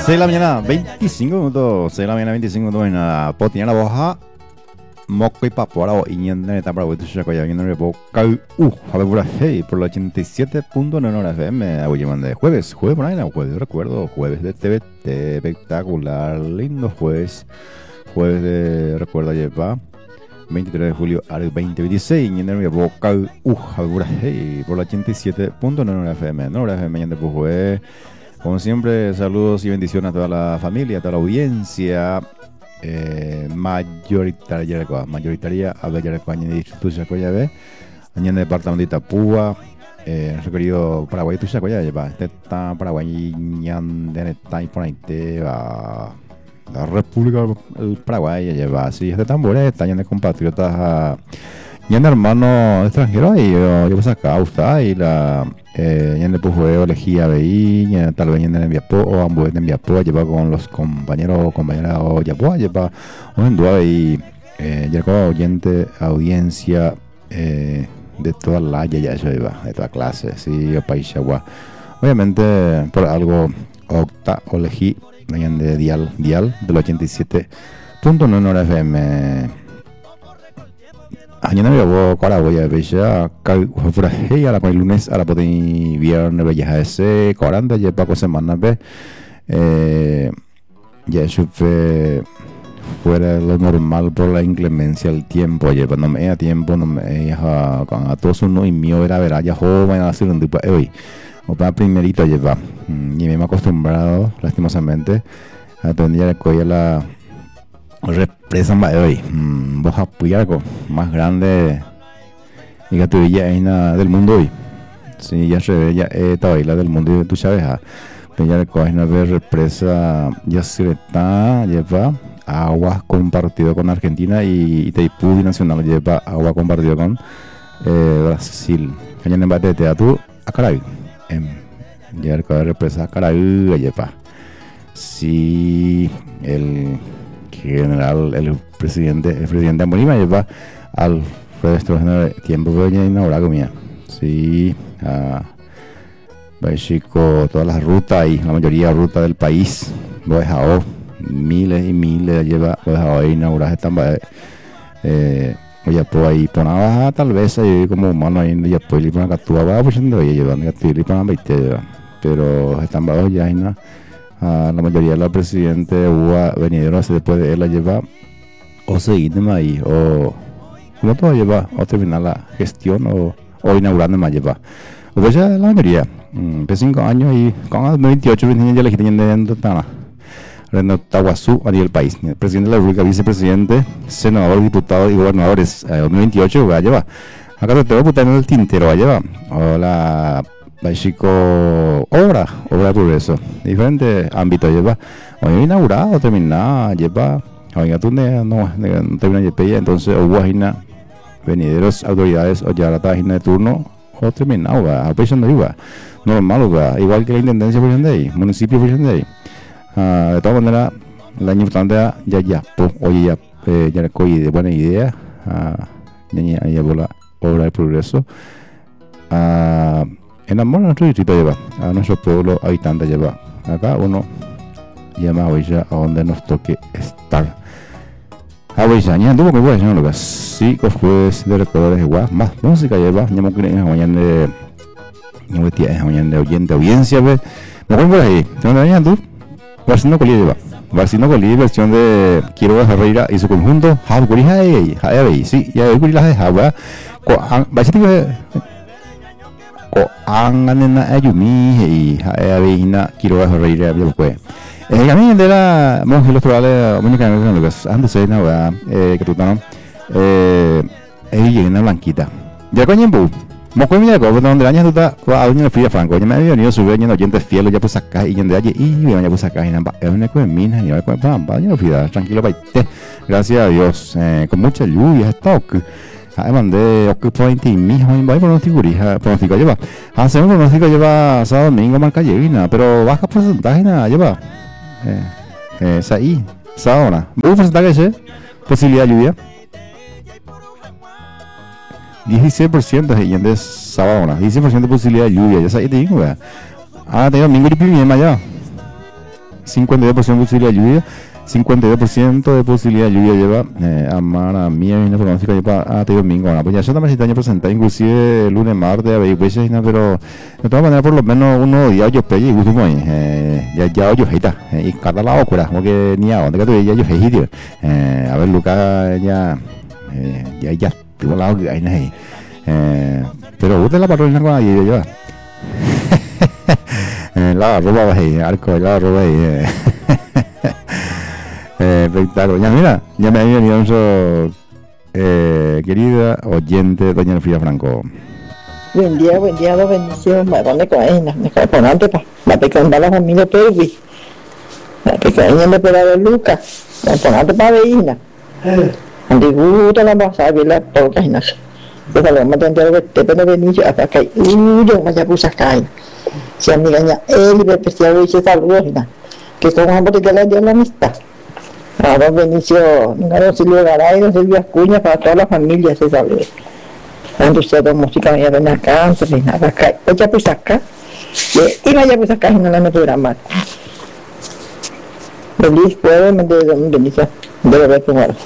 6 de la mañana, 25 minutos. 6 de la mañana, 25 minutos. En la potina la boja. Moco y papora o iñenda neta para vuestro chaco ya viendo repo. A ver por hey, por la 87.9 FM. Hoy llaman de jueves por ahí, jueves, recuerdo. Jueves de TVT, espectacular. Lindo jueves. Jueves de recuerdo lleva. 23 de julio al 2026. Y en el repo. A ver por hey, por la 87.9 FM. No, FM, y en después jueves. Como siempre, saludos y bendiciones a toda la familia, a toda la audiencia mayoritaria a Bellarecoa, en el distrito de Chacoyabé, en el departamento de Itapúa, nuestro querido Paraguay, tu Chacoyabé, este está Paraguay, está ahí por ahí, la República del Paraguay, lleva así, este tambores, está lleno de compatriotas, y en hermano extranjero, y yo pues acá, usted, y la. En el pueblo elegía veí, tal vez en el Enviapo o ambos en Enviapo, lleva con los compañeros o compañeras o Yapo, lleva o en Dua y llegó oyente, audiencia de toda la ya eso lleva, de toda clase, sí, o país agua. Obviamente, por algo, octa o elegí, de dial del 87.9 FM. Añana me voy a voy a ver ya fuera hey a la con lunes a la poder viernes veía ese 40 ya para semana ve ya eso fue fuera de lo normal por la inclemencia del tiempo ya no me da tiempo no me con a todos uno y mío era ya joven a hacer un tipo hoy o para primerito lleva y me he acostumbrado lastimosamente a aprender a coger la represa de hoy, vos apoyar más grande y que tu villa del mundo hoy. Si ya se ve, ya esta isla del mundo, tú sabes, ya recoge una represa, ya se está, lleva agua compartido con Argentina y Itaipú Nacional lleva agua compartido con Brasil. Allá en el embate de teatro, a Caray, ya recoge represa a Caray, lleva. Si el general, el presidente Bolívar lleva al Alfredo tiempo que ya inaugurado comía. Sí, México, todas las rutas y la mayoría de rutas del país, lo dejado miles y miles lleva, lo dejado inaugurar están ya por ahí por nada tal vez ahí como humano ahí ya por ir para Catúa va pues no llevando ya ir para Baite pero están bajo ya y nada. La mayoría de los presidentes hubo venideros después de él la lleva o seguir más ahí o como todo lleva o terminar la gestión o inaugurando más lleva o pues ya la mayoría de 5 años y con 28 ya le quitan de Tana Reno Taguazú a nivel país presidente de la República vicepresidente senador diputado y gobernadores 2028 va a llevar acá te voy a putar en el tintero va a llevar o la México obra de progreso diferentes ámbitos lleva hoy inaugurado terminado lleva oiga tú no termina de entonces hubo página venideros autoridades o ya la página de turno o terminado va a pensando iba normal va igual que la intendencia por ejemplo de ahí municipio por ejemplo de ahí de todas maneras el año importante ya oye ya recogí de buena idea ya llevó la obra de progreso en amor a nuestro distrito lleva, a nuestro pueblo habitante lleva, acá uno llama a ya a donde nos toque estar. A ya ni anduvo que voy a decir lo que sí que fue de recuerdos igual, más música lleva, ya me creen mañana de mañana de oyente audiencia ve, me voy por ahí, ¿te van a tú? Barcino Colí lleva, Barcino Colí versión de Quiroga Herrera y su conjunto, Javi Colí sí, ya de Colí la de Javi, ko anganena ayumi y avina Quiroga Herrera después el camino de la monje electoral dominicana Lucas antes de nada que tú no una blanquita ya coño bu moco mira ko donde años tú va a una fría franco ya me había venido su veño oyentes fieles ya pues acá y de allí y ya pues acá y nada es una cosa mina y va para ya fría tranquilo para gracias a Dios con mucha lluvia stock mandé ocupainte y mi hijo va a pronóstico lleva hacemos pronóstico lleva sábado domingo marca llevina pero baja porcentaje nada lleva es ahí sábado un porcentaje ese posibilidad de lluvia 16% de sábado 16% de posibilidad de lluvia ya sabes te digo tengo domingo y primero allá 52% de posibilidad de lluvia. 52% de posibilidad de lluvia lleva amar a mí en el pronóstico para este domingo. Pues ya se está año presentar inclusive el lunes, martes, a ver, pues, pero de todas maneras por lo menos uno día yo pegué y gusto muy ya yo heita y cada lado cura porque ni a donde que tú ya yo heí tío a ver Lucas ya tuvo lado que hay ahí pero usted la patrona con ahí yo la ropa ahí arco la ropa ahí espectacular. Ya mira, ya me ha venido eso, querida oyente doña Elfrida Franco. Buen día, dos bendiciones. ¿Dónde cogen? Me cae antes la pequeña la familia Perry. La pequeña le pegaba Lucas. La ponante para veína. Antiguo la pasada, vi la toca y nace. Yo cuando me tengo que te pone Benicio hasta que yo me ya puse acá. Si a mi gaña, él me especial y se saludó. Que con un bote de la amistad. Ahora Benicio, no Silvio Garay, no Silvio Acuña, para toda la familia se sabe. Cuando usted da música, me ven acá, entonces nada, acá, ya pues acá, y vaya pues acá y no la me programar. Feliz jueves, Benicio, de verdad que muero.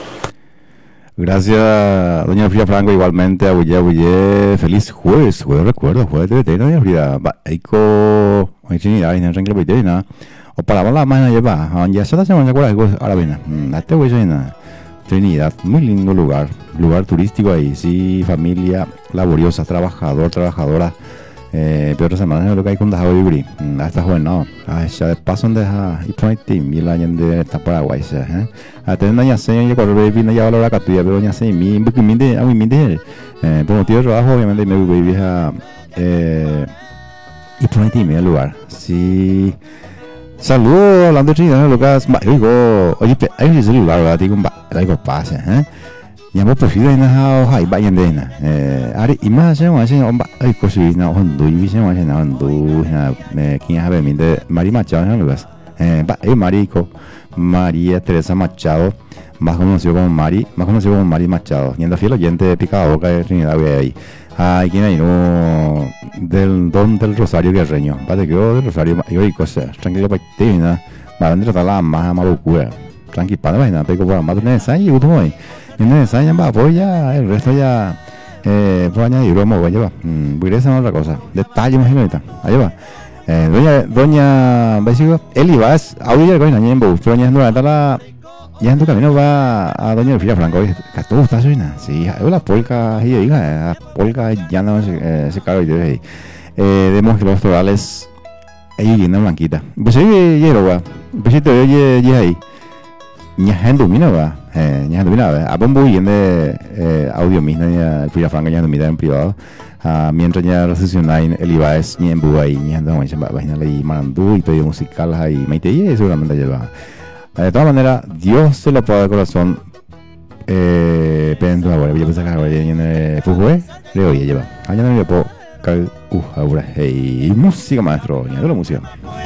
Gracias, doña Elfrida Franco, igualmente, abuye, feliz jueves, recuerdo, jueves de veterano, doña Elfrida, eiko, hoy Trinidad, en el renglón de nada. O para la mañana lleva, ya se la semana de acuerdo, ahora viene, este güey llena, Trinidad, muy lindo lugar turístico ahí, sí, familia laboriosa, trabajadora, pero otra semana es lo que hay con Dajao y Bri, hasta joven, no, ya de paso donde y pone mil años de esta Paraguay, hasta en año 6 y cuando vino ya valora catuya, pero año 6 mi minde, a mi minde, por motivo de trabajo, obviamente me voy a y pone el lugar, sí. Saludos, hablando de Trinidad, Lucas. Digo, oye, hay un celular, ¿verdad? Digo, algo pasa, ya hemos preferido en la hoja y vayan de nada. Ahora, y más allá, hay cosas y nada, hondo, y viste, más allá, hondo, ¿quién es a ver? Mire, María Machado, ¿no, Lucas? Marico, María Teresa Machado, más conocido como María Machado. Yendo fiel oyente de Picada Boca de Trinidad, voy ahí. Ay, ¿quién hay? No, del don del Rosario Guerreño. Vale, que yo del Rosario, yo y cosas, tranquilo, para ti, ¿no? Va a vender toda la más locura. Tranquilo, para vaina, pero por más de necesario, yo tomo ahí. Y necesario, va, pues ya, el resto ya, pues añadir, vamos, voy a llevar. Voy a hacer otra cosa. Detalle, imagino ahorita. Ahí va. Doña, básico, Eli vas, audio ya con año pero ya no la. Ya en tu camino va a doña Elfrida Franco, oye, que tú estás suena, sí, la polca, hija, la polca ya no se carga y ahí. De monstruos florales, ahí llena blanquita. Pues ahí llero, va, pues te oye ahí. Ñajando mina, va, a bombo y en de audio mismo, ya Elfrida Franco ya no mira en privado. Mientras ya recepciona el Ibáez ni en Buay, ni anda más y Marandú y pedido musical ahí, Maite y seguramente lleva. De todas maneras, Dios se lo puede de corazón. Pero ahora voy a pensar que en el fútbol le oye lleva. Allá no le puedo ahora hey música maestro, ya de la música.